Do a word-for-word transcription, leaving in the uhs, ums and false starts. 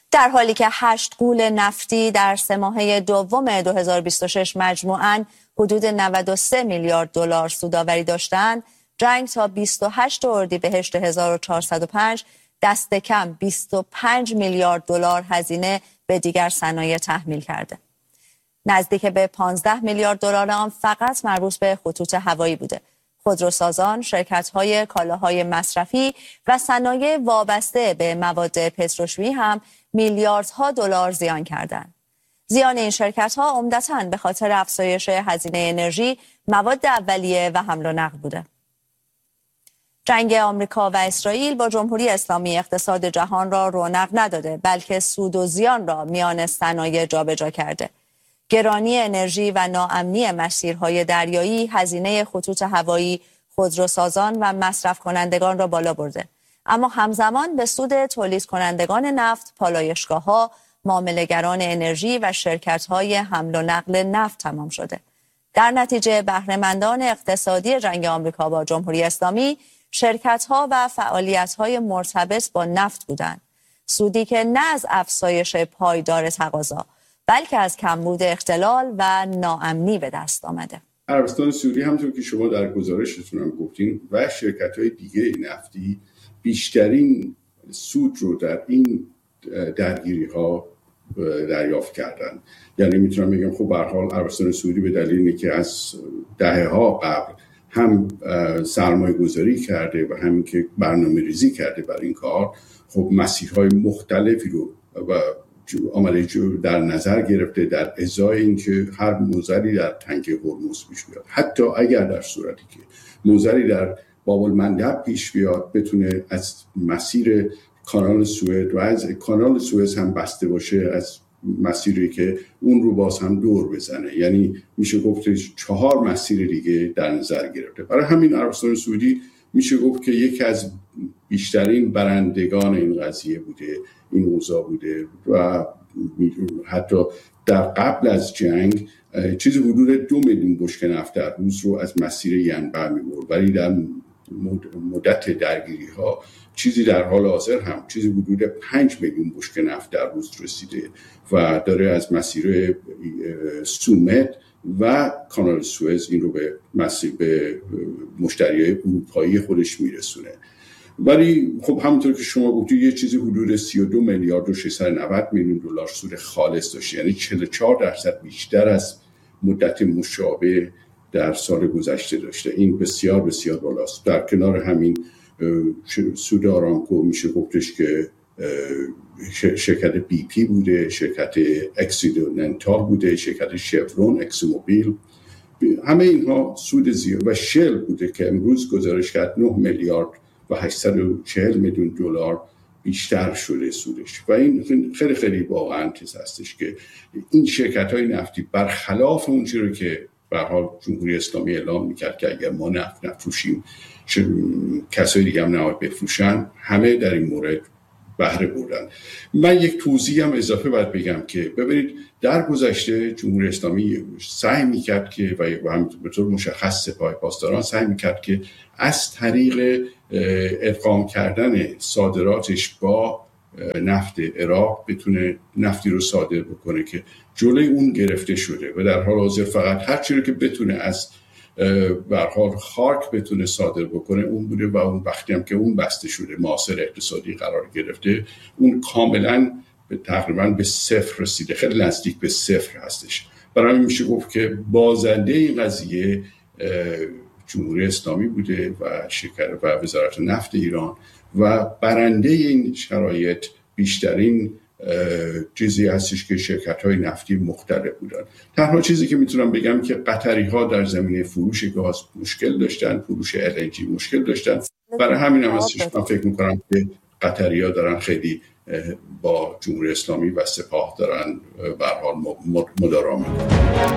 در حالی که هشت غول نفتی در سه ماهه دوم دو هزار و بیست و شش مجموعاً حدود نود و سه میلیارد دلار سودآوری داشتند، جنگ تا بیست و هشتم اردیبهشت هزار و چهارصد و پنج دست کم بیست و پنج میلیارد دلار هزینه به دیگر صنایع تحمیل کرده. نزدیک به پانزده میلیارد دلار آن فقط مربوط به خطوط هوایی بوده. خودروسازان، شرکت‌های کالاهای مصرفی و صنایع وابسته به مواد پتروشیمی هم میلیاردها دلار زیان کردند. زیان این شرکت‌ها عمدتاً به خاطر افزایش هزینه انرژی، مواد اولیه و حمل و نقل بوده. جنگ آمریکا و اسرائیل با جمهوری اسلامی اقتصاد جهان را رونق نداده، بلکه سود و زیان را میان صنایع جابجا کرده. گرانی انرژی و ناامنی مسیرهای دریایی هزینه خطوط هوایی، خودروسازان و مصرف کنندگان را بالا برده. اما همزمان به سود تولید کنندگان نفت، پالایشگاه‌ها، معامله‌گران انرژی و شرکت‌های حمل و نقل نفت تمام شده. در نتیجه بهره‌مندان اقتصادی جنگ آمریکا با جمهوری اسلامی شرکت‌ها و فعالیت‌های مرتبط با نفت بودند. سودی که نه از افزایش پایدار تقاضا، بلکه از کمبود اختلال و ناامنی به دست آمده. عربستان سعودی همونطور که شما در گزارشتون هم گفتین و شرکت‌های دیگه نفتی بیشترین سود رو در این درگیری‌ها دریافت کردن. یعنی میتونم بگم خب به هر حال عربستان سعودی به دلیل اینکه از دهه‌ها قبل هم سرمایه گذاری کرده و همین که برنامه ریزی کرده برای این کار، خب مسیرهای مختلفی رو و عملی در نظر گرفته در ازای اینکه هر موزلی در تنگه هرمز پیش بیاد. حتی اگر در صورتی که موزلی در باب المندب پیش بیاد بتونه از مسیر کانال سوئد و از کانال سوئد هم بسته باشه، از مسیری که اون رو باز هم دور بزنه. یعنی میشه گفت چهار مسیر دیگه در نظر گرفته. برای همین عربستان سعودی میشه گفت که یکی از بیشترین برندگان این قضیه بوده، این اوضاع بوده و حتی در قبل از جنگ چیزی حدود دو میلیون بشکه نفت در روز رو از مسیر ینبع می‌برد، ولی در مدت درگیری ها چیزی در حال حاضر هم چیزی حدود پنج میلیون بشکه نفت در روز رسیده و داره از مسیر سومد و کانال سوئز این رو به مسیر به مشتریای اروپایی خودش میرسونه. ولی خب همونطور که شما گفتید یه چیزی حدود سی و دو میلیارد و ششصد و نود میلیون دلار سود خالص داشت، یعنی چهل و چهار درصد بیشتر از مدت مشابه در سال گذشته داشته. این بسیار بسیار بالاست. در کنار همین سود آرامکو میشه گفتش که شرکت بی پی بوده، شرکت اکسیدنتال بوده، شرکت شفرون، اکسموبیل، همه اینها سود زیاد و شل بوده که امروز گزارش کرد نه میلیارد و هشتصد و چهل میلیون دلار بیشتر شده سودش. و این خیلی خیلی واقعا چیز هستش که این شرکت‌های نفتی برخلاف اون چیزی که به هر حال جمهوری اسلامی اعلام میکرد که اگر ما نفت نفروشیم کسای دیگه هم نباید بفروشن، همه در این مورد بهره بردن. من یک توضیح هم اضافه باید بگم که ببینید در گذشته جمهوری اسلامی سعی میکرد که و هم به طور مشخص سپاه پاسداران سعی میکرد که از طریق ادغام کردن صادراتش با نفت عراق بتونه نفتی رو صادر بکنه که جلوی اون گرفته شده و در حال حاضر فقط هر چیزی که بتونه از به هر حال خاک بتونه صادر بکنه اون بوده و اون وقتی هم که اون بسته شده معاصر اقتصادی قرار گرفته اون کاملا به تقریبا به صفر رسیده، خیلی نزدیک به صفر هستش. برای همین میشه گفت که بازنده این قضیه جمهوری اسلامی بوده و شرکت و وزارت نفت ایران و برنده این شرایط بیشترین چیزی هستش که شرکت‌های نفتی مختلف بودن. تنها چیزی که میتونم بگم که قطری‌ها در زمینه فروش گاز مشکل داشتن، فروش ال ان جی مشکل داشتن. برای همین هم هستش من فکر می‌کنم که قطری‌ها دارن خیلی با جمهوری اسلامی و سپاه دارن به هر حال مدارا می‌کنن.